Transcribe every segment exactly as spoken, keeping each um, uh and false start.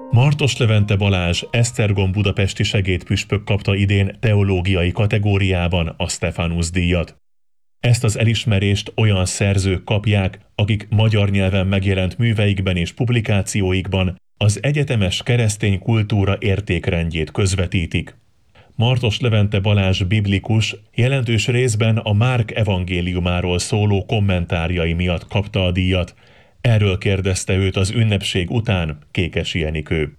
Martos Levente Balázs Esztergom budapesti segédpüspök kapta idén teológiai kategóriában a Stephanus-díjat. Ezt az elismerést olyan szerzők kapják, akik magyar nyelven megjelent műveikben és publikációikban az egyetemes keresztény kultúra értékrendjét közvetítik. Martos Levente Balázs biblikus jelentős részben a Márk evangéliumáról szóló kommentárjai miatt kapta a díjat. Erről kérdezte őt az ünnepség után Kékesi Enikő.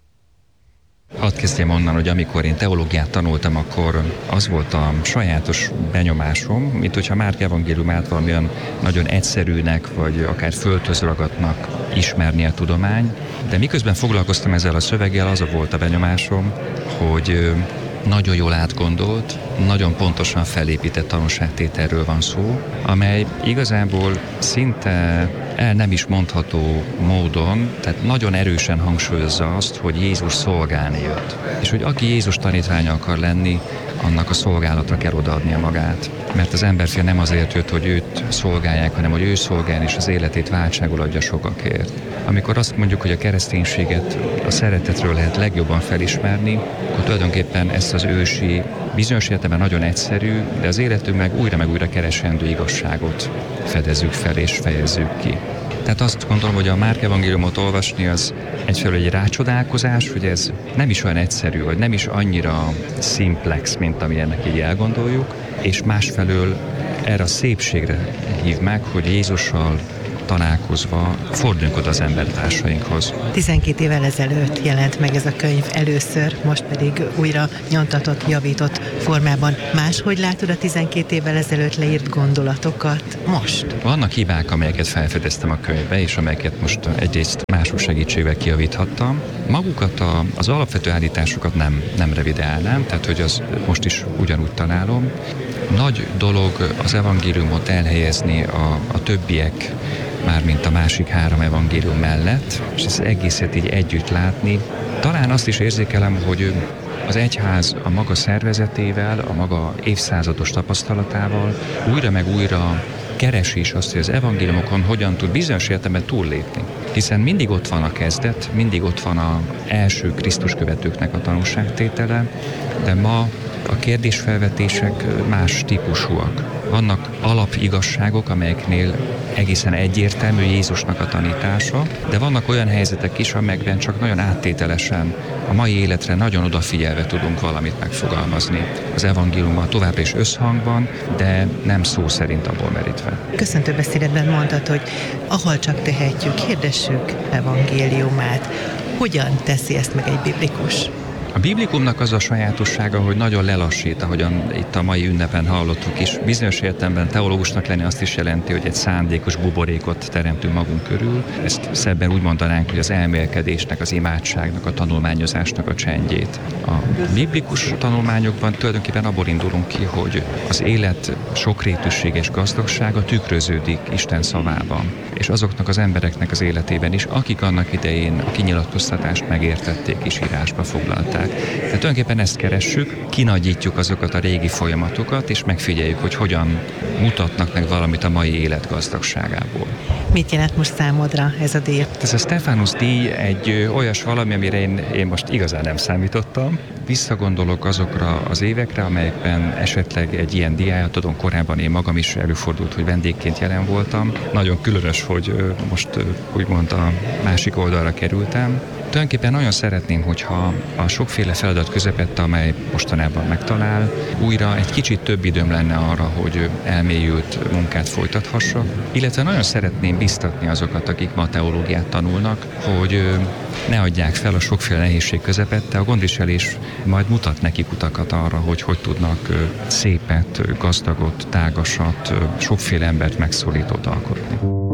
Hadd kezdjem onnan, hogy amikor én teológiát tanultam, akkor az volt a sajátos benyomásom, mint hogyha Márk evangéliumát valamilyen nagyon egyszerűnek, vagy akár földhöz ragadtnak ismerni a tudomány. De miközben foglalkoztam ezzel a szöveggel, az volt a benyomásom, hogy nagyon jól átgondolt, nagyon pontosan felépített tanúságtételről van szó, amely igazából szinte el nem is mondható módon, tehát nagyon erősen hangsúlyozza azt, hogy Jézus szolgálni jött. És hogy aki Jézus tanítványa akar lenni, annak a szolgálatra kell odaadnia magát. Mert az emberfia nem azért jött, hogy őt szolgálják, hanem hogy ő szolgálni és az életét váltságul adja sokakért. Amikor azt mondjuk, hogy a kereszténységet a szeretetről lehet legjobban felismerni, akkor tulajdonképpen ezt az ősi, bizonyos értelemben nagyon egyszerű, de az életünk meg újra meg újra keresendő igazságot fedezzük fel és fejezzük ki. Tehát azt gondolom, hogy a Márk evangéliumot olvasni az egyfelől egy rácsodálkozás, hogy ez nem is olyan egyszerű, vagy nem is annyira szimplex, mint amilyennek így elgondoljuk, és másfelől erre a szépségre hív meg, hogy Jézussal találkozva forduljunk oda az embertársainkhoz. tizenkét évvel ezelőtt jelent meg ez a könyv először, most pedig újra nyomtatott, javított formában. Máshogy látod a tizenkét évvel ezelőtt leírt gondolatokat most? Vannak hibák, amelyeket felfedeztem a könyvbe, és amelyeket most egyrészt mások segítségével kijavíthattam. Magukat a, az alapvető állításokat nem, nem revidálnám, tehát hogy az most is ugyanúgy találom. Nagy dolog az evangéliumot elhelyezni a, a többiek, mármint a másik három evangélium mellett, és ezt egészet így együtt látni. Talán azt is érzékelem, hogy az egyház a maga szervezetével, a maga évszázados tapasztalatával újra meg újra keresi is azt, hogy az evangéliumokon hogyan tud bizonyos értelemben túllépni. Hiszen mindig ott van a kezdet, mindig ott van az első Krisztus követőknek a tanúságtétele, de ma a kérdésfelvetések más típusúak. Vannak alapigazságok, amelyeknél egészen egyértelmű Jézusnak a tanítása, de vannak olyan helyzetek is, amelyekben csak nagyon áttételesen, a mai életre nagyon odafigyelve tudunk valamit megfogalmazni. Az evangéliumban továbbra is összhangban, de nem szó szerint abból merítve. Köszöntő beszédedben mondtad, hogy ahol csak tehetjük, hirdessük evangéliumát. Hogyan teszi ezt meg egy biblikus? A biblikumnak az a sajátossága, hogy nagyon lelassít, ahogyan itt a mai ünnepen hallottuk is. Bizonyos értelemben teológusnak lenni azt is jelenti, hogy egy szándékos buborékot teremtünk magunk körül. Ezt szebben úgy mondanánk, hogy az elmélkedésnek, az imádságnak, a tanulmányozásnak a csendjét. A biblikus tanulmányokban tulajdonképpen abból indulunk ki, hogy az élet sokrétűség és gazdagsága tükröződik Isten szavában, és azoknak az embereknek az életében is, akik annak idején a kinyilatkoztatást megértették és írásba foglalták. Tehát tulajdonképpen ezt keressük, kinagyítjuk azokat a régi folyamatokat, és megfigyeljük, hogy hogyan mutatnak meg valamit a mai élet gazdagságából. Mit jelent most számodra ez a díj? Ez a Stephanus díj egy olyas valami, amire én, én most igazán nem számítottam. Visszagondolok azokra az évekre, amelyekben esetleg egy ilyen díjat adom, korábban én magam is előfordult, hogy vendégként jelen voltam. Nagyon különös, hogy most úgymond a másik oldalra kerültem. Tulajdonképpen nagyon szeretném, hogyha a sokféle feladat közepette, amely mostanában megtalál, újra egy kicsit több időm lenne arra, hogy elmélyült munkát folytathassak, illetve nagyon szeretném biztatni azokat, akik ma teológiát tanulnak, hogy ne adják fel a sokféle nehézség közepette, a gondviselés majd mutat nekik utakat arra, hogy hogy tudnak szépet, gazdagot, tágasat, sokféle embert megszólítót alkotni.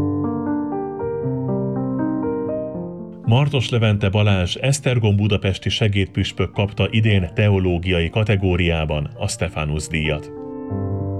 Martos Levente Balázs Esztergom budapesti segédpüspök kapta idén teológiai kategóriában a Stephanus-díjat.